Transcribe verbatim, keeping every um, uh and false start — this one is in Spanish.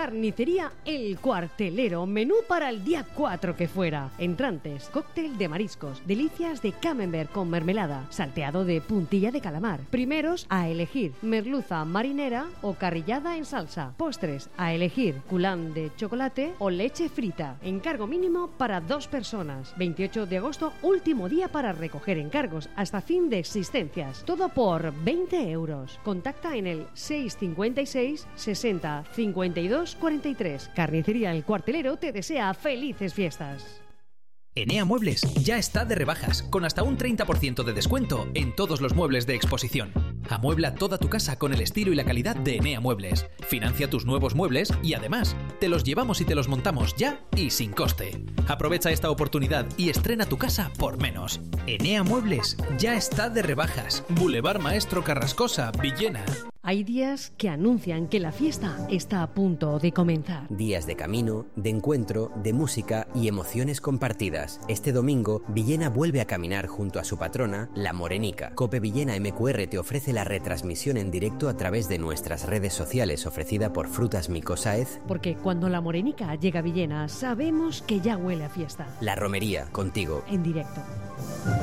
Carnicería El Cuartelero. Menú para el día cuatro que fuera. Entrantes, cóctel de mariscos, delicias de camembert con mermelada, salteado de puntilla de calamar. Primeros a elegir merluza marinera o carrillada en salsa. Postres a elegir culán de chocolate o leche frita. Encargo mínimo para dos personas. veintiocho de agosto, último día para recoger encargos hasta fin de existencias. Todo por veinte euros. Contacta en el seis cincuenta y seis sesenta cincuenta y dos cuarenta y tres. Carnicería El Cuartelero te desea felices fiestas. Enea Muebles ya está de rebajas, con hasta un treinta por ciento de descuento en todos los muebles de exposición. Amuebla toda tu casa con el estilo y la calidad de Enea Muebles. Financia tus nuevos muebles y además te los llevamos y te los montamos ya y sin coste. Aprovecha esta oportunidad y estrena tu casa por menos. Enea Muebles ya está de rebajas. Boulevard Maestro Carrascosa, Villena. Hay días que anuncian que la fiesta está a punto de comenzar. Días de camino, de encuentro, de música y emociones compartidas. Este domingo, Villena vuelve a caminar junto a su patrona, la Morenica. Cope Villena M Q R te ofrece la retransmisión en directo a través de nuestras redes sociales ofrecida por Frutas Micosaez. Porque cuando la Morenica llega a Villena, sabemos que ya huele a fiesta. La Romería, contigo. En directo.